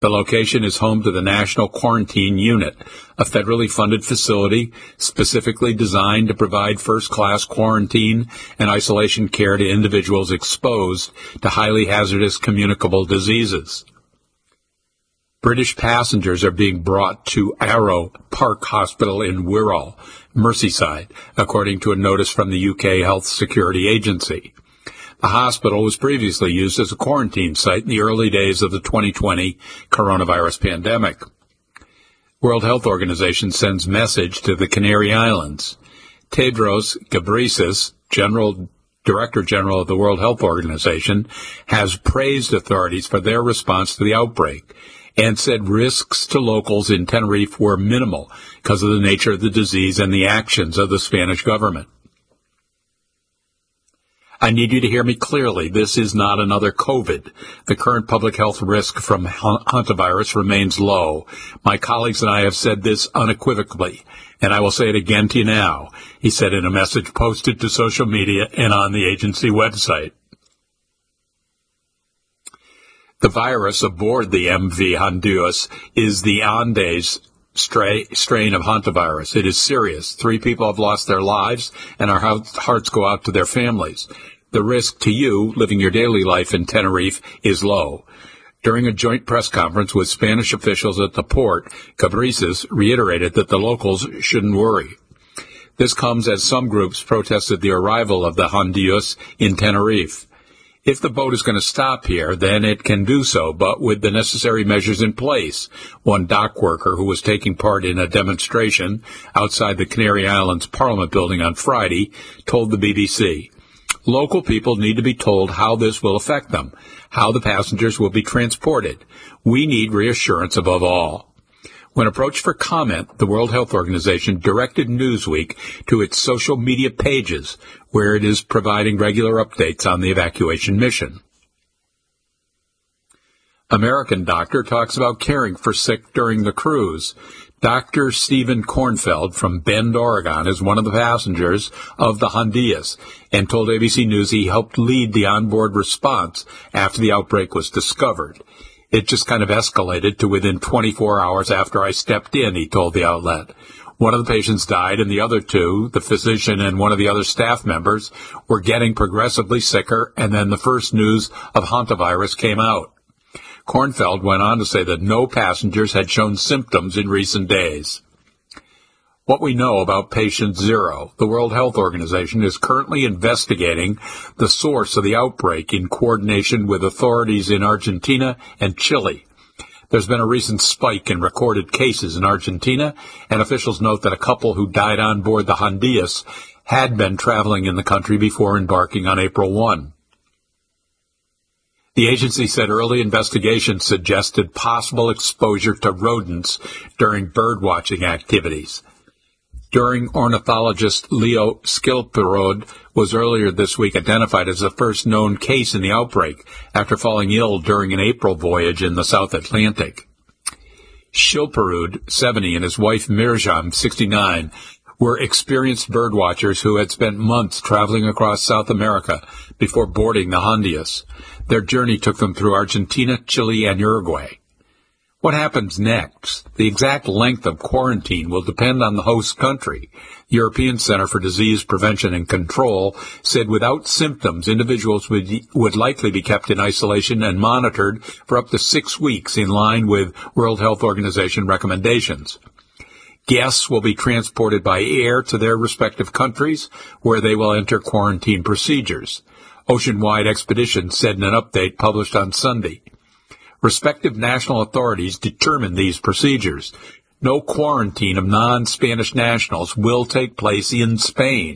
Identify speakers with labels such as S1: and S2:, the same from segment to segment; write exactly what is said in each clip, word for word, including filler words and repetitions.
S1: The location is home to the National Quarantine Unit, a federally funded facility specifically designed to provide first-class quarantine and isolation care to individuals exposed to highly hazardous communicable diseases. British passengers are being brought to Arrow Park Hospital in Wirral, Merseyside, according to a notice from the U K Health Security Agency. The hospital was previously used as a quarantine site in the early days of the twenty twenty coronavirus pandemic. World Health Organization sends message to the Canary Islands. Tedros Ghebreyesus, General Director General of the World Health Organization, has praised authorities for their response to the outbreak and said risks to locals in Tenerife were minimal because of the nature of the disease and the actions of the Spanish government. I need you to hear me clearly. This is not another COVID. The current public health risk from hantavirus remains low. My colleagues and I have said this unequivocally, and I will say it again to you now, he said in a message posted to social media and on the agency website. The virus aboard the M V Honduras is the Andes stray, strain of hantavirus. It is serious. Three people have lost their lives, and our hearts go out to their families. The risk to you living your daily life in Tenerife is low. During a joint press conference with Spanish officials at the port, Ghebreyesus reiterated that the locals shouldn't worry. This comes as some groups protested the arrival of the Honduras in Tenerife. If the boat is going to stop here, then it can do so, but with the necessary measures in place. One dock worker who was taking part in a demonstration outside the Canary Islands Parliament building on Friday told the B B C, local people need to be told how this will affect them, how the passengers will be transported. We need reassurance above all. When approached for comment, the World Health Organization directed Newsweek to its social media pages, where it is providing regular updates on the evacuation mission. American doctor talks about caring for sick during the cruise. Doctor Stephen Kornfeld from Bend, Oregon, is one of the passengers of the Honduras and told A B C News he helped lead the onboard response after the outbreak was discovered. It just kind of escalated to within twenty-four hours after I stepped in, he told the outlet. One of the patients died, and the other two, the physician and one of the other staff members, were getting progressively sicker, and then the first news of hantavirus came out. Kornfeld went on to say that no passengers had shown symptoms in recent days. What we know about patient zero, the World Health Organization is currently investigating the source of the outbreak in coordination with authorities in Argentina and Chile. There's been a recent spike in recorded cases in Argentina, and officials note that a couple who died on board the Honduras had been traveling in the country before embarking on April first. The agency said early investigations suggested possible exposure to rodents during birdwatching activities. During ornithologist Leo Skilperud was earlier this week identified as the first known case in the outbreak after falling ill during an April voyage in the South Atlantic. Skilperud, seventy, and his wife Mirjam, sixty-nine, were experienced birdwatchers who had spent months traveling across South America before boarding the Honduras. Their journey took them through Argentina, Chile, and Uruguay. What happens next? The exact length of quarantine will depend on the host country. The European Center for Disease Prevention and Control said without symptoms, individuals would, would likely be kept in isolation and monitored for up to six weeks in line with World Health Organization recommendations. Guests will be transported by air to their respective countries where they will enter quarantine procedures. Ocean-wide Expeditions said in an update published on Sunday. Respective national authorities determine these procedures. No quarantine of non-Spanish nationals will take place in Spain.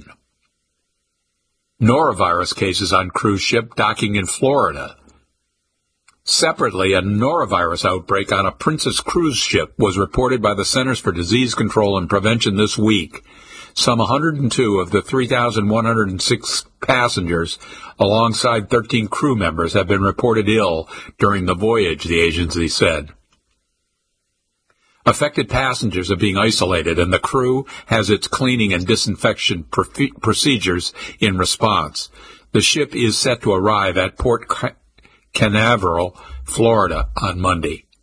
S1: Norovirus cases on cruise ship docking in Florida. Separately, a norovirus outbreak on a Princess cruise ship was reported by the Centers for Disease Control and Prevention this week. Some one hundred two of the three thousand one hundred six passengers, alongside thirteen crew members, have been reported ill during the voyage, the agency said. Affected passengers are being isolated, and the crew has its cleaning and disinfection prof- procedures in response. The ship is set to arrive at Port Canaveral, Florida, on Monday.